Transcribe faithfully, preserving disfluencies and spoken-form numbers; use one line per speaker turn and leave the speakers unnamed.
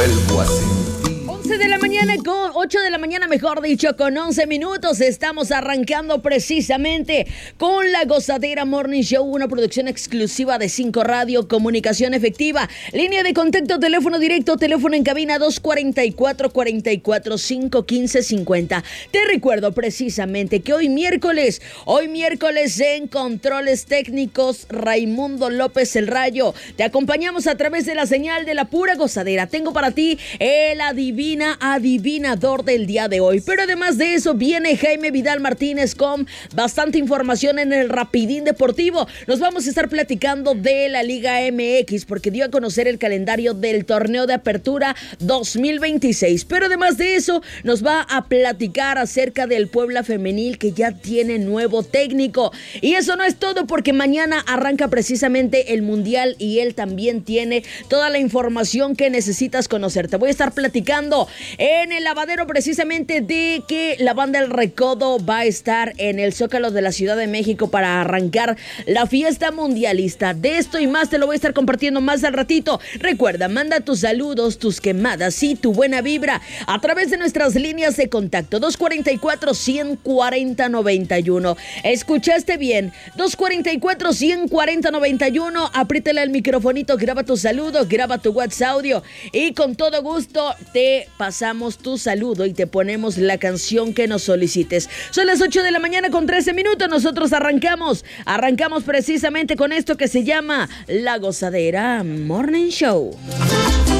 vuelvo a sentir.
once de la mañana con ocho de la mañana, mejor dicho, con once minutos. Estamos arrancando precisamente con La Gozadera Morning Show, una producción exclusiva de cinco Radio, comunicación efectiva. Línea de contacto, teléfono directo, teléfono en cabina dos cuatro cuatro, cuatro cuatro cinco, uno cinco cinco cero. Te recuerdo precisamente que hoy miércoles, hoy miércoles en Controles Técnicos, Raimundo López el Rayo. Te acompañamos a través de la señal de la pura gozadera. Tengo para ti el adivina adivinador del día de hoy. Pero además de eso viene Jaime Vidal Martínez con bastante información en el Rapidín Deportivo. Nos vamos a estar platicando de la Liga M X porque dio a conocer el calendario del torneo de apertura dos mil veintiséis. Pero además de eso nos va a platicar acerca del Puebla femenil que ya tiene nuevo técnico. Y eso no es todo porque mañana arranca precisamente el Mundial y él también tiene toda la información que necesitas conocer. Te voy a estar platicando en el lavadero precisamente de que la banda El Recodo va a estar en el Zócalo de la Ciudad de México para arrancar la fiesta mundialista. De esto y más te lo voy a estar compartiendo más al ratito. Recuerda, manda tus saludos, tus quemadas y tu buena vibra a través de nuestras líneas de contacto dos cuatro cuatro, uno cuatro cero, nueve uno. ¿Escuchaste bien? dos cuatro cuatro, uno cuatro cero, nueve uno. Apriétale al microfonito, graba tu saludo, graba tu WhatsApp audio y con todo gusto te pasamos tu saludo y te ponemos la canción que nos solicites. Son las ocho de la mañana con trece minutos. Nosotros arrancamos, arrancamos precisamente con esto que se llama La Gozadera Morning Show.